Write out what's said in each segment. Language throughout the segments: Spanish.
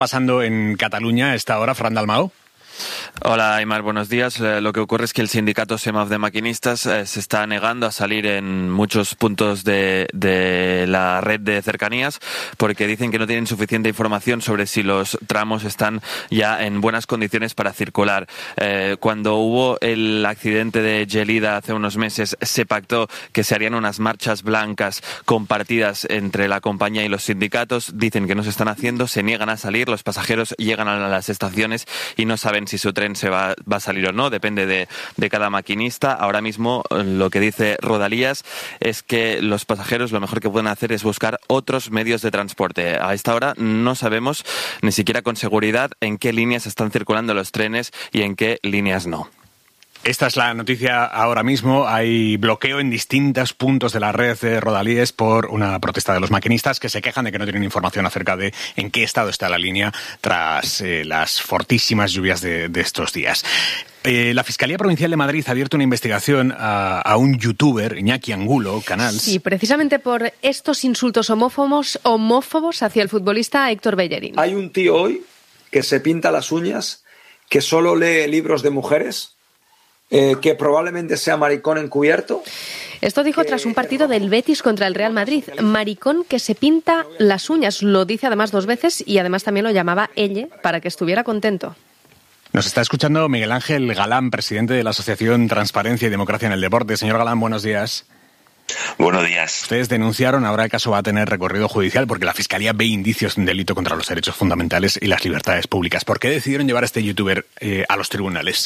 Pasando en Cataluña a esta hora, Fran Dalmau. Hola, Aymar, buenos días. Lo que ocurre es que el sindicato SEMAF de maquinistas se está negando a salir en muchos puntos de la red de cercanías porque dicen que no tienen suficiente información sobre si los tramos están ya en buenas condiciones para circular. Cuando hubo el accidente de Gelida hace unos meses, se pactó que se harían unas marchas blancas compartidas entre la compañía y los sindicatos. Dicen que no se están haciendo, se niegan a salir, los pasajeros llegan a las estaciones y no saben si su tren se va a salir o no, depende de cada maquinista. Ahora mismo lo que dice Rodalías es que los pasajeros lo mejor que pueden hacer es buscar otros medios de transporte. A esta hora no sabemos ni siquiera con seguridad en qué líneas están circulando los trenes y en qué líneas no. Esta es la noticia ahora mismo. Hay bloqueo en distintos puntos de la red de Rodalíes por una protesta de los maquinistas que se quejan de que no tienen información acerca de en qué estado está la línea tras las fortísimas lluvias de estos días. La Fiscalía Provincial de Madrid ha abierto una investigación a un youtuber, Iñaki Angulo, Canals. Sí, precisamente por estos insultos homófobos hacia el futbolista Héctor Bellerín. Hay un tío hoy que se pinta las uñas, que solo lee libros de mujeres, que probablemente sea maricón encubierto. Esto dijo tras un partido del Betis contra el Real Madrid. Maricón que se pinta las uñas. Lo dice además 2 veces y además también lo llamaba elle para que estuviera contento. Nos está escuchando Miguel Ángel Galán, presidente de la Asociación Transparencia y Democracia en el Deporte. Señor Galán, buenos días. Buenos días. Ustedes denunciaron, ahora el caso va a tener recorrido judicial porque la Fiscalía ve indicios de un delito contra los derechos fundamentales y las libertades públicas. ¿Por qué decidieron llevar a este youtuber a los tribunales?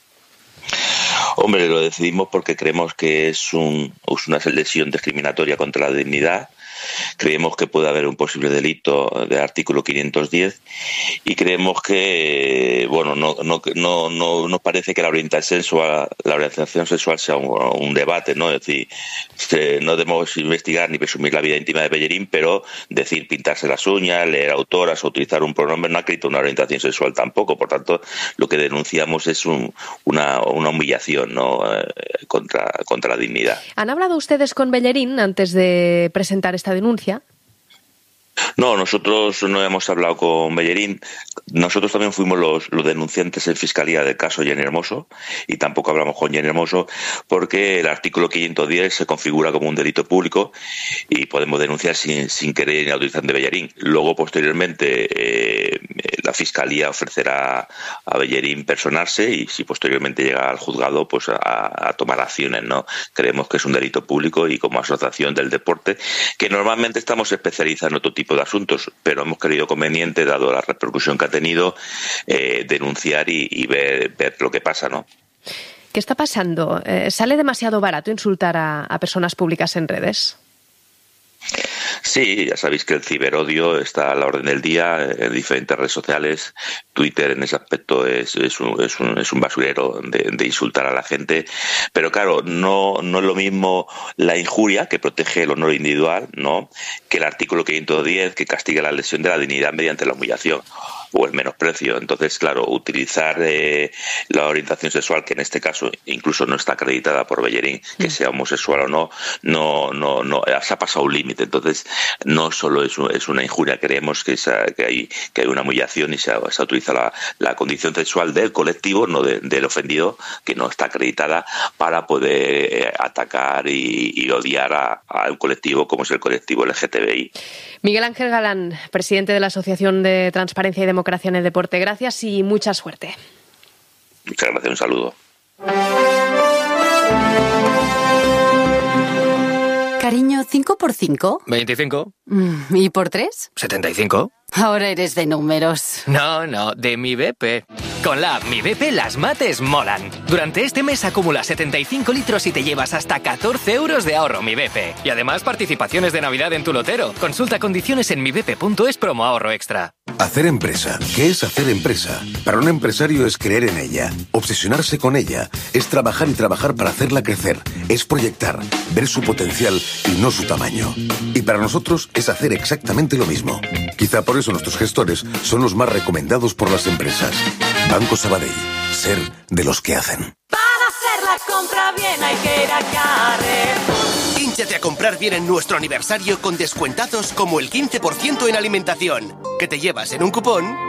Hombre, lo decidimos porque creemos que es una lesión discriminatoria contra la dignidad. Creemos que puede haber un posible delito del artículo 510 y creemos que, bueno, no nos parece que la orientación sexual sea un debate, ¿no? Es decir, no debemos investigar ni presumir la vida íntima de Bellerín, pero decir pintarse las uñas, leer autoras o utilizar un pronombre no acredita una orientación sexual tampoco. Por tanto, lo que denunciamos es una humillación, ¿no? contra la dignidad. ¿Han hablado ustedes con Bellerín antes de presentar esta denuncia? No, nosotros no hemos hablado con Bellerín. Nosotros también fuimos los denunciantes en Fiscalía del caso Jenny Hermoso y tampoco hablamos con Jenny Hermoso porque el artículo 510 se configura como un delito público y podemos denunciar sin querer ni autorización de Bellerín. Luego, posteriormente, la Fiscalía ofrecerá a Bellerín personarse y si posteriormente llega al juzgado, pues a tomar acciones, ¿no? Creemos que es un delito público y como asociación del deporte, que normalmente estamos especializados en otro tipo de asuntos, pero hemos creído conveniente, dado la repercusión que ha tenido, denunciar y ver lo que pasa, ¿no? ¿Qué está pasando? ¿Sale demasiado barato insultar a personas públicas en redes? Sí, ya sabéis que el ciberodio está a la orden del día en diferentes redes sociales. Twitter en ese aspecto es un basurero de insultar a la gente. Pero claro, no es lo mismo la injuria, que protege el honor individual, ¿no?, que el artículo 510, que castiga la lesión de la dignidad mediante la humillación o el menosprecio. Entonces, claro, utilizar la orientación sexual, que en este caso incluso no está acreditada por Bellerín, que sea homosexual o no, se ha pasado un límite. Entonces, no solo es una injuria, creemos que hay una humillación y se utiliza la condición sexual del colectivo, no del ofendido, que no está acreditada, para poder atacar y odiar a un colectivo como es el colectivo LGTBI. Miguel Ángel Galán, presidente de la Asociación de Transparencia y Democracia en el Deporte. Gracias y mucha suerte. Muchas gracias, un saludo. Cariño, ¿5 por 5? 25. ¿Y por 3? 75. Ahora eres de números. No, de Mi BP. Con la app Mi BP las mates molan. Durante este mes acumula 75 litros y te llevas hasta 14 euros de ahorro Mi BP. Y además participaciones de Navidad en tu lotero. Consulta condiciones en mibp.es promo ahorro extra. Hacer empresa. ¿Qué es hacer empresa? Para un empresario es creer en ella, obsesionarse con ella, es trabajar y trabajar para hacerla crecer, es proyectar, ver su potencial y no su tamaño. Y para nosotros es hacer exactamente lo mismo. Quizá por eso nuestros gestores son los más recomendados por las empresas. Banco Sabadell. Ser de los que hacen. Para hacer la compra bien hay que ir a Carrefour. Hínchate a comprar bien en nuestro aniversario con descuentazos como el 15% en alimentación, que te llevas en un cupón